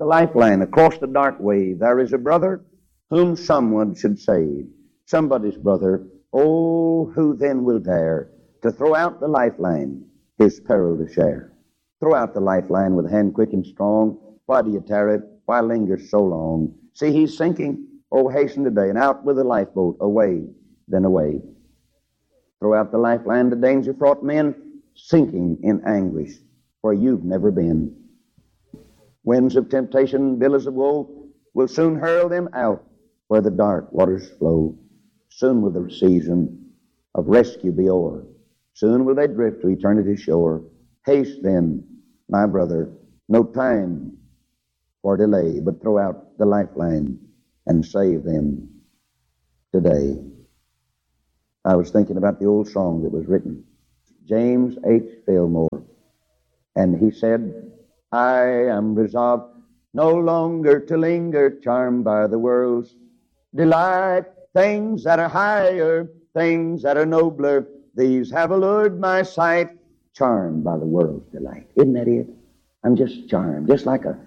the lifeline, across the dark wave, there is a brother whom someone should save. Somebody's brother. Oh, who then will dare to throw out the lifeline, his peril to share? Throw out the lifeline with hand quick and strong. Why do you tear it? Why linger so long? See, he's sinking. Oh, hasten today, and out with the lifeboat, away, then away. Throw out the lifeline to danger-fraught men, sinking in anguish where you've never been. Winds of temptation, billows of woe, will soon hurl them out where the dark waters flow. Soon will the season of rescue be o'er. Soon will they drift to eternity's shore. Haste then, my brother, no time for delay, but throw out the lifeline and save them today. I was thinking about the old song that was written, James H. Fillmore, and he said, I am resolved no longer to linger, charmed by the world's delight. Things that are higher, things that are nobler, these have allured my sight, charmed by the world's delight. Isn't that it? I'm just charmed, just like a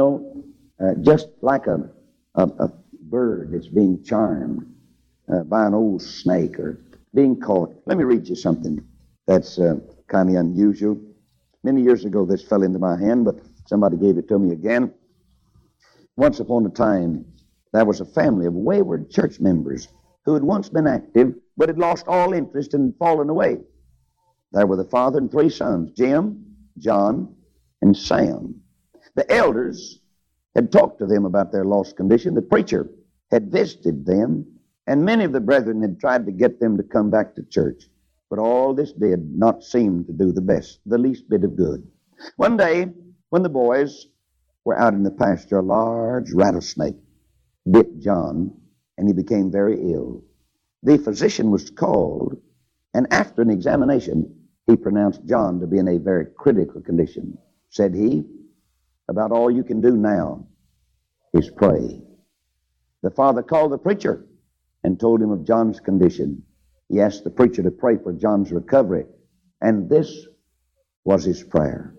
bird that's being charmed by an old snake or being caught. Let me read you something that's kind of unusual. Many years ago, this fell into my hand, but somebody gave it to me again. Once upon a time, there was a family of wayward church members who had once been active, but had lost all interest and fallen away. There were the father and three sons, Jim, John, and Sam. The elders had talked to them about their lost condition. The preacher had visited them, and many of the brethren had tried to get them to come back to church. But all this did not seem to do the least bit of good. One day, when the boys were out in the pasture, a large rattlesnake bit John, and he became very ill. The physician was called, and after an examination, he pronounced John to be in a very critical condition. Said he, about all you can do now is pray. The father called the preacher and told him of John's condition. He asked the preacher to pray for John's recovery, and this was his prayer.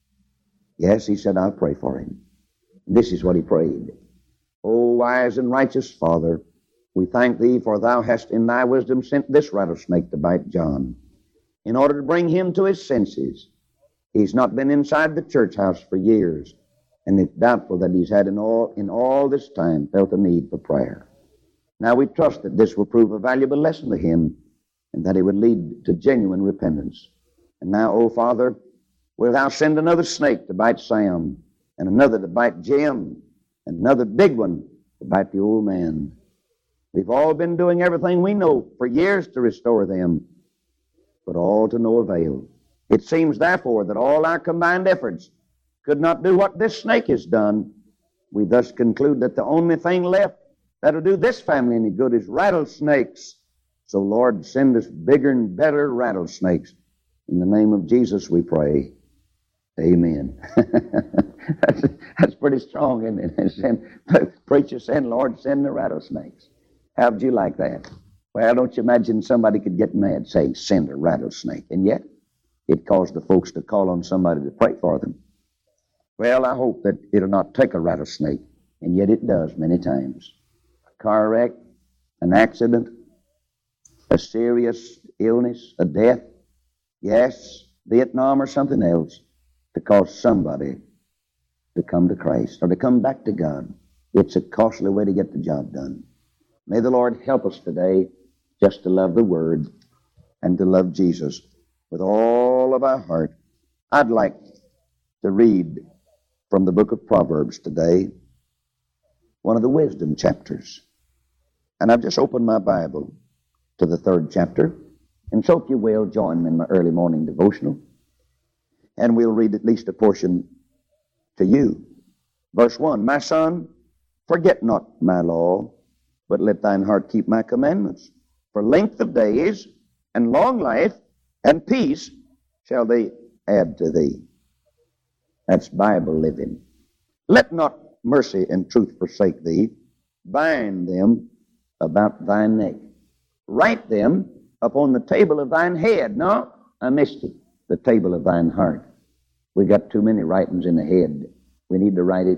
Yes, he said, I'll pray for him. This is what he prayed. O wise and righteous Father, we thank thee, for thou hast in thy wisdom sent this rattlesnake to bite John in order to bring him to his senses. He's not been inside the church house for years, and it's doubtful that he's had in all this time felt a need for prayer. Now we trust that this will prove a valuable lesson to him, and that it would lead to genuine repentance. And now, O Father, wilt thou send another snake to bite Sam, and another to bite Jim, and another big one to bite the old man. We've all been doing everything we know for years to restore them, but all to no avail. It seems, therefore, that all our combined efforts could not do what this snake has done. We thus conclude that the only thing left that'll do this family any good is rattlesnakes. So, Lord, send us bigger and better rattlesnakes. In the name of Jesus we pray. Amen. That's pretty strong, isn't it? Preacher saying, Lord, send the rattlesnakes. How would you like that? Well, don't you imagine somebody could get mad saying, send a rattlesnake. And yet, it caused the folks to call on somebody to pray for them. Well, I hope that it'll not take a rattlesnake, and yet it does many times. A car wreck, an accident, a serious illness, a death, yes, Vietnam or something else, to cause somebody to come to Christ or to come back to God. It's a costly way to get the job done. May the Lord help us today just to love the Word and to love Jesus with all of our heart. I'd like to read from the book of Proverbs today, one of the wisdom chapters. And I've just opened my Bible to the 3rd chapter. And so if you will, join me in my early morning devotional. And we'll read at least a portion to you. Verse 1, My son, forget not my law, but let thine heart keep my commandments. For length of days and long life and peace shall they add to thee. That's Bible living. Let not mercy and truth forsake thee. Bind them about thy neck. Write them upon the table of thine head. No, I missed it. The table of thine heart. We got too many writings in the head. We need to write it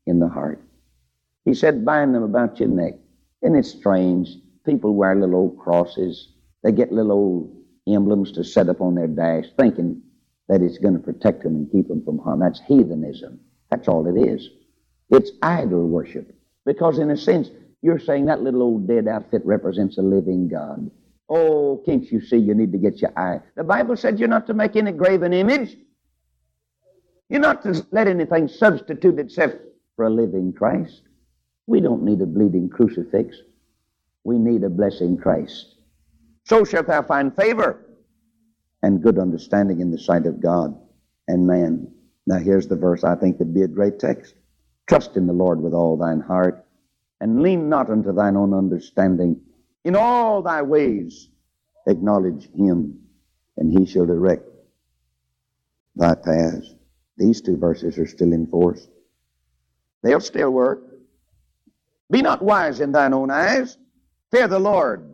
in the heart. He said, bind them about your neck. Isn't it strange? People wear little old crosses. They get little old emblems to set up on their dash, thinking that it's going to protect them and keep them from harm. That's heathenism. That's all it is. It's idol worship. Because in a sense, you're saying that little old dead outfit represents a living God. Oh, can't you see you need to get your eye? The Bible said you're not to make any graven image. You're not to let anything substitute itself for a living Christ. We don't need a bleeding crucifix. We need a blessing Christ. So shalt thou find favor and good understanding in the sight of God and man. Now here's the verse I think would be a great text. Trust in the Lord with all thine heart, and lean not unto thine own understanding. In all thy ways acknowledge him, and he shall direct thy paths. These two verses are still in force. They'll still work. Be not wise in thine own eyes. Fear the Lord,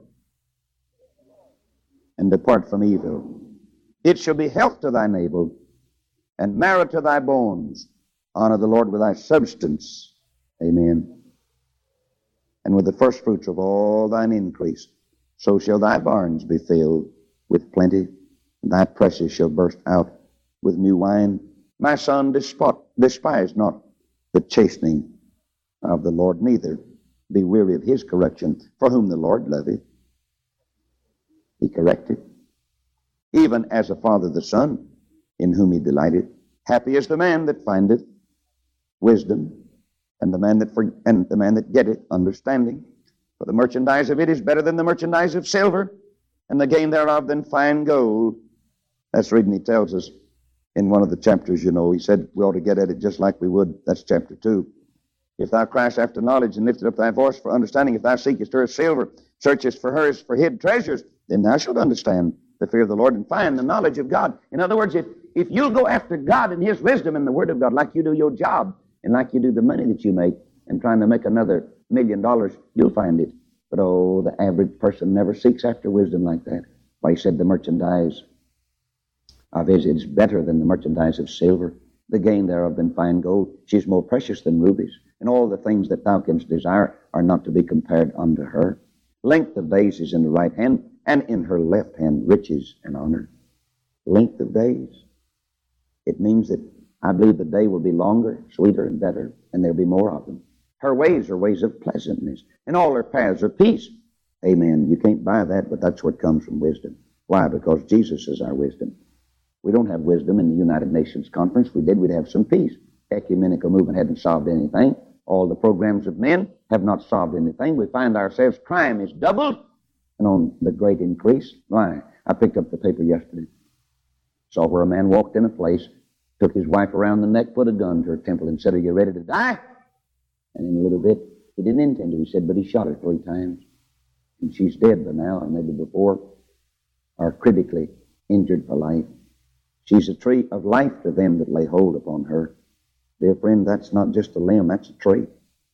and depart from evil. It shall be health to thy navel, and marrow to thy bones. Honor the Lord with thy substance. Amen. And with the first fruits of all thine increase, so shall thy barns be filled with plenty, and thy presses shall burst out with new wine. My son, despise not the chastening of the Lord, neither be weary of his correction, for whom the Lord loveth, he corrected. Even as a father the son, in whom he delighteth. Happy is the man that findeth wisdom, and the man that getteth understanding. For the merchandise of it is better than the merchandise of silver, and the gain thereof than fine gold. That's reading, he tells us in one of the chapters, he said we ought to get at it just like we would. That's chapter 2. If thou criest after knowledge and liftest up thy voice for understanding, if thou seekest her as silver, searchest for her as for hid treasures, then thou shalt understand the fear of the Lord and find the knowledge of God. In other words, if you'll go after God and his wisdom and the word of God like you do your job and like you do the money that you make and trying to make another $1 million, you'll find it. But the average person never seeks after wisdom like that. Why, he said the merchandise of his is better than the merchandise of silver, the gain thereof than fine gold. She's more precious than rubies. And all the things that thou canst desire are not to be compared unto her. Length of days is in the right hand, and in her left hand riches and honor. Length of days. It means that I believe the day will be longer, sweeter, and better, and there'll be more of them. Her ways are ways of pleasantness, and all her paths are peace. Amen. You can't buy that, but that's what comes from wisdom. Why? Because Jesus is our wisdom. We don't have wisdom in the United Nations Conference. If we did, we'd have some peace. Ecumenical movement hadn't solved anything. All the programs of men have not solved anything. We find ourselves, crime is doubled and on the great increase. Why? I picked up the paper yesterday. Saw where a man walked in a place, took his wife around the neck, put a gun to her temple and said, "Are you ready to die?" And in a little bit, he didn't intend to. He said, but he shot her 3 times. And she's dead by now, or maybe before, or critically injured for life. She's a tree of life to them that lay hold upon her. Dear friend, that's not just a limb, that's a tree.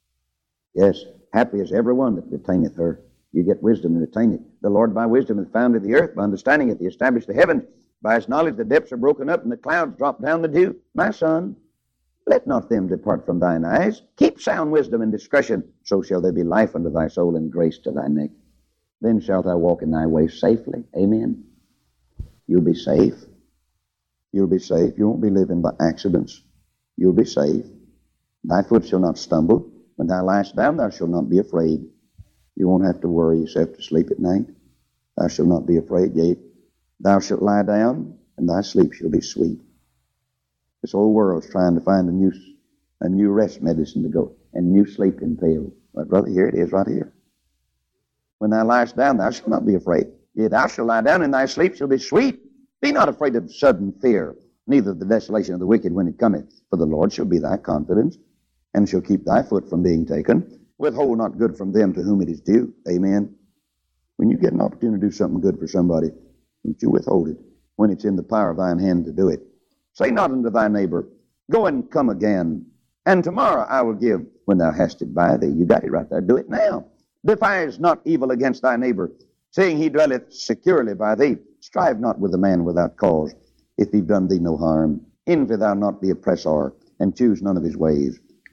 Yes, happy is everyone that retaineth her. You get wisdom and retain it. The Lord by wisdom hath founded the earth, by understanding hath he established the heavens. By his knowledge the depths are broken up, and the clouds drop down the dew. My son, let not them depart from thine eyes. Keep sound wisdom and discretion, so shall there be life unto thy soul and grace to thy neck. Then shalt thou walk in thy ways safely. Amen. You'll be safe. You'll be safe. You won't be living by accidents. You'll be safe. Thy foot shall not stumble. When thou liest down, thou shalt not be afraid. You won't have to worry yourself to sleep at night. Thou shalt not be afraid. Yea, thou shalt lie down, and thy sleep shall be sweet. This whole world's trying to find a new rest medicine to go, and new sleeping pill. But brother, here it is right here. When thou liest down, thou shalt not be afraid. Yea, thou shalt lie down, and thy sleep shall be sweet. Be not afraid of sudden fear, neither of the desolation of the wicked when it cometh. For the Lord shall be thy confidence, and shall keep thy foot from being taken. Withhold not good from them to whom it is due. Amen. When you get an opportunity to do something good for somebody, don't you withhold it when it's in the power of thine hand to do it. Say not unto thy neighbor, go and come again, and tomorrow I will give when thou hast it by thee. You got it right there. Do it now. Devise not evil against thy neighbor, seeing he dwelleth securely by thee. Strive not with a man without cause, if he've done thee no harm. Envy thou not the oppressor, and choose none of his ways.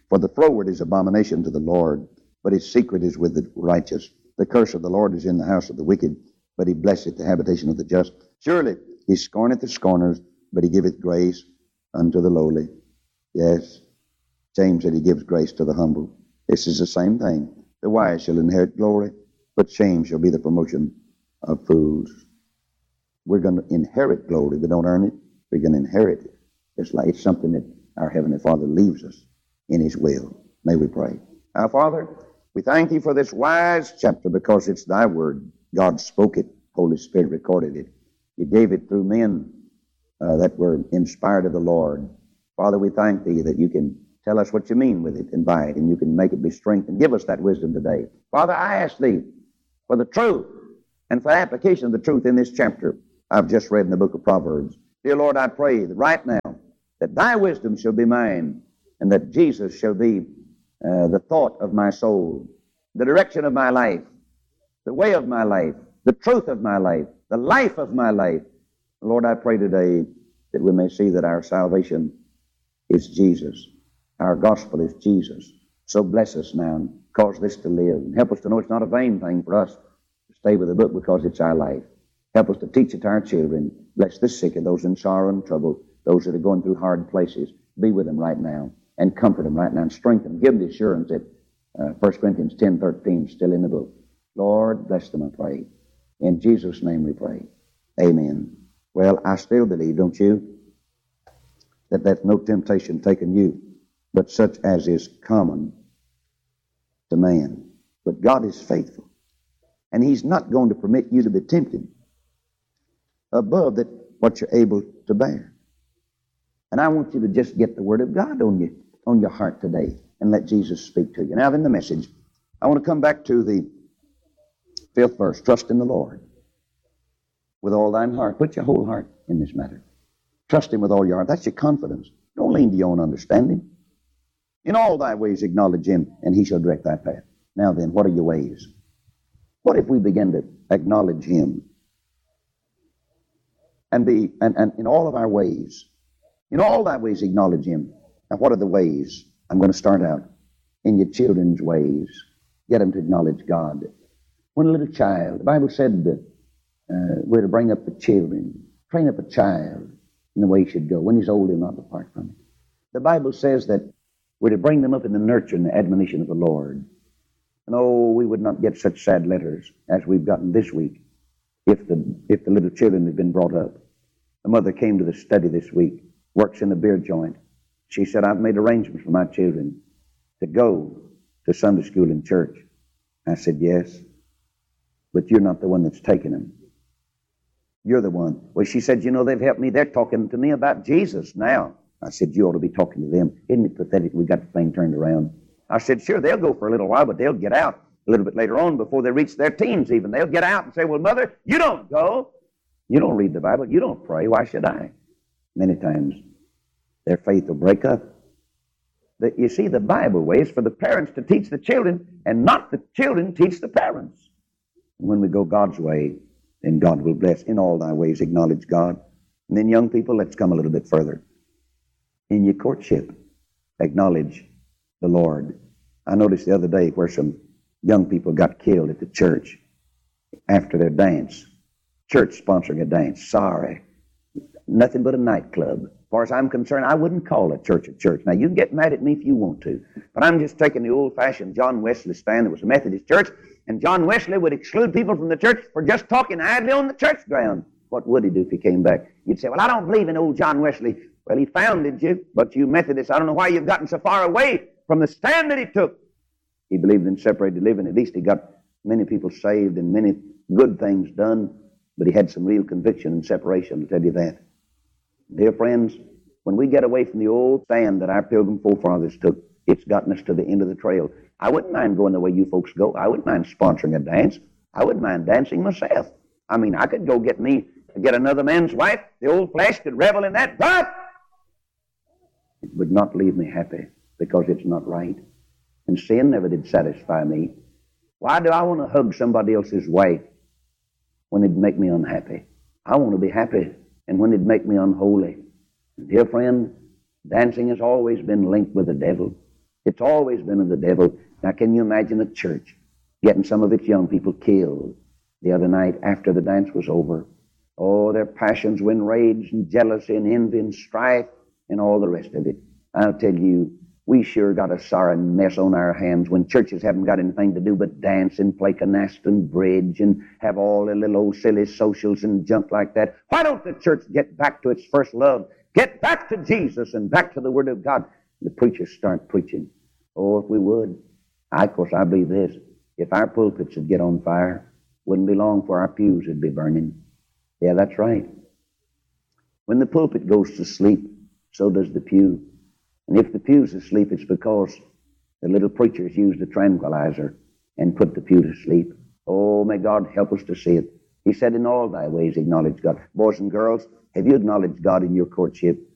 For the froward is abomination to the Lord, but his secret is with the righteous. The curse of the Lord is in the house of the wicked, but he blesseth the habitation of the just. Surely he scorneth the scorners, but he giveth grace unto the lowly. Yes, James said he gives grace to the humble. This is the same thing. The wise shall inherit glory, but shame shall be the promotion of fools. We're going to inherit glory. We don't earn it. We're going to inherit it. It's something that our Heavenly Father leaves us in his will. May we pray. Our Father, we thank thee for this wise chapter because it's thy word. God spoke it. Holy Spirit recorded it. You gave it through men that were inspired of the Lord. Father, we thank thee that you can tell us what you mean with it and by it, and you can make it be strength and give us that wisdom today. Father, I ask thee for the truth and for application of the truth in this chapter I've just read in the book of Proverbs. Dear Lord, I pray that right now that thy wisdom shall be mine and that Jesus shall be the thought of my soul, the direction of my life, the way of my life, the truth of my life, the life of my life. Lord, I pray today that we may see that our salvation is Jesus. Our gospel is Jesus. So bless us now and cause this to live. And help us to know it's not a vain thing for us to stay with the book because it's our life. Help us to teach it to our children. Bless the sick and those in sorrow and trouble, those that are going through hard places. Be with them right now and comfort them right now and strengthen them. Give them the assurance that 1 Corinthians 10:13 is still in the book. Lord, bless them, I pray. In Jesus' name we pray. Amen. Well, I still believe, don't you, that there's no temptation taken you, but such as is common to man. But God is faithful, and he's not going to permit you to be tempted above that what you're able to bear. And I want you to just get the Word of God on your heart today and let Jesus speak to you. Now, in the message, I want to come back to the 5th verse. Trust in the Lord with all thine heart. Put your whole heart in this matter. Trust him with all your heart. That's your confidence. Don't lean to your own understanding. In all thy ways acknowledge him, and he shall direct thy path. Now then, what are your ways? What if we begin to acknowledge him and in all of our ways, in all thy ways acknowledge him? Now, what are the ways? I'm going to start out in your children's ways. Get them to acknowledge God. When a little child, the Bible said that we're to bring up the children, train up a child in the way he should go. When he's old, he'll not depart from it. The Bible says that we're to bring them up in the nurture and the admonition of the Lord. And oh, we would not get such sad letters as we've gotten this week if the little children had been brought up. A mother came to the study this week, works in the beer joint. She said, I've made arrangements for my children to go to Sunday school and church. I said, yes, but you're not the one that's taking them. You're the one. Well, she said, you know, they've helped me. They're talking to me about Jesus now. I said, you ought to be talking to them. Isn't it pathetic we got the thing turned around? I said, sure, they'll go for a little while, but they'll get out a little bit later on before they reach their teens even. They'll get out and say, well, Mother, you don't go. You don't read the Bible. You don't pray. Why should I? Many times their faith will break up. You see, the Bible way is for the parents to teach the children and not the children teach the parents. And when we go God's way, then God will bless. In all thy ways acknowledge God. And then young people, let's come a little bit further. In your courtship, acknowledge the Lord. I noticed the other day where some young people got killed at the church after their dance. Church sponsoring a dance. Sorry. Nothing but a nightclub. As far as I'm concerned, I wouldn't call a church a church. Now, you can get mad at me if you want to, but I'm just taking the old-fashioned John Wesley stand. There was a Methodist church, and John Wesley would exclude people from the church for just talking idly on the church ground. What would he do if he came back? You'd say, well, I don't believe in old John Wesley. Well, he founded you, but you Methodists, I don't know why you've gotten so far away from the stand that he took. He believed in separated living. At least he got many people saved and many good things done, but he had some real conviction and separation, I'll tell you that. Dear friends, when we get away from the old stand that our pilgrim forefathers took, it's gotten us to the end of the trail. I wouldn't mind going the way you folks go. I wouldn't mind sponsoring a dance. I wouldn't mind dancing myself. I mean, I could go get another man's wife. The old flesh could revel in that, but it would not leave me happy because it's not right. And sin never did satisfy me. Why do I want to hug somebody else's wife when it'd make me unhappy? I want to be happy, and when it'd make me unholy. Dear friend, dancing has always been linked with the devil. It's always been of the devil. Now, can you imagine a church getting some of its young people killed the other night after the dance was over? Oh, their passions were in rage and jealousy and envy and strife and all the rest of it. I'll tell you, we sure got a sorry mess on our hands when churches haven't got anything to do but dance and play canasta and bridge and have all the little old silly socials and junk like that. Why don't the church get back to its first love? Get back to Jesus and back to the Word of God. The preachers start preaching. Oh, if we would. Of course, I believe this. If our pulpits would get on fire, wouldn't be long for our pews would be burning. Yeah, that's right. When the pulpit goes to sleep, so does the pew. And if the pew's asleep, it's because the little preachers used a tranquilizer and put the pew to sleep. Oh, may God help us to see it. He said, in all thy ways acknowledge God. Boys and girls, have you acknowledged God in your courtship?